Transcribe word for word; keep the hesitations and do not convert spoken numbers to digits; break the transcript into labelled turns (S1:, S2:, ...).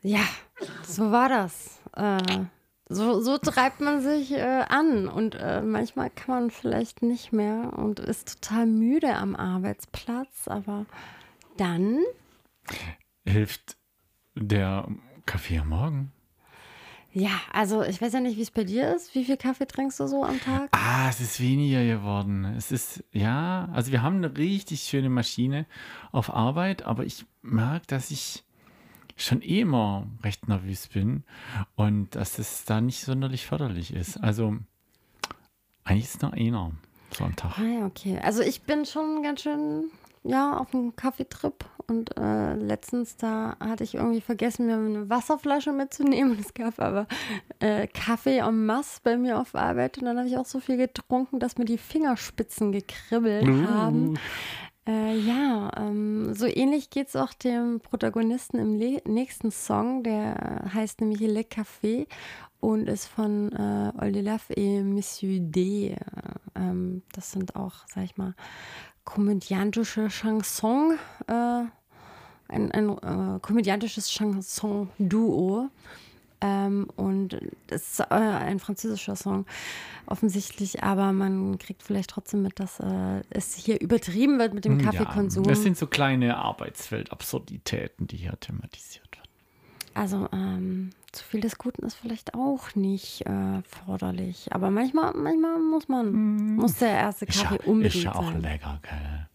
S1: Ja, so war das. Äh, so, so treibt man sich äh, an und äh, manchmal kann man vielleicht nicht mehr und ist total müde am Arbeitsplatz, aber dann,
S2: Hilft der Kaffee am Morgen?
S1: ja, also ich weiß ja nicht, wie es bei dir ist. Wie viel Kaffee trinkst du so am Tag?
S2: Ah, es ist weniger geworden. Es ist, ja, also wir haben eine richtig schöne Maschine auf Arbeit, aber ich merke, dass ich schon eh immer recht nervös bin und dass es da nicht sonderlich förderlich ist. Also eigentlich ist es nur einer so am Tag.
S1: Ah ja, okay. Also ich bin schon ganz schön, ja, auf einem Kaffeetrip und äh, letztens da hatte ich irgendwie vergessen, mir eine Wasserflasche mitzunehmen. Es gab aber äh, Kaffee en masse bei mir auf Arbeit und dann habe ich auch so viel getrunken, dass mir die Fingerspitzen gekribbelt haben.
S2: Uh,
S1: Äh, ja, ähm, so ähnlich geht es auch dem Protagonisten im Le nächsten Song, der heißt nämlich Le Café und ist von äh, Oldelaf et Monsieur D. Äh, ähm, das sind auch, sag ich mal, komödiantische Chanson, äh, ein, ein äh, komödiantisches Chanson-Duo. Ähm, und es ist äh, ein französischer Song offensichtlich, aber man kriegt vielleicht trotzdem mit, dass äh, es hier übertrieben wird mit dem
S2: ja,
S1: Kaffeekonsum.
S2: das sind so kleine Arbeitswelt-Absurditäten, die hier thematisiert werden.
S1: Also ähm, zu viel des Guten ist vielleicht auch nicht äh, förderlich, aber manchmal, manchmal muss man, muss der erste
S2: Ist ja,
S1: Kaffee
S2: ist
S1: unbedingt
S2: ja auch
S1: sein.
S2: lecker, gell?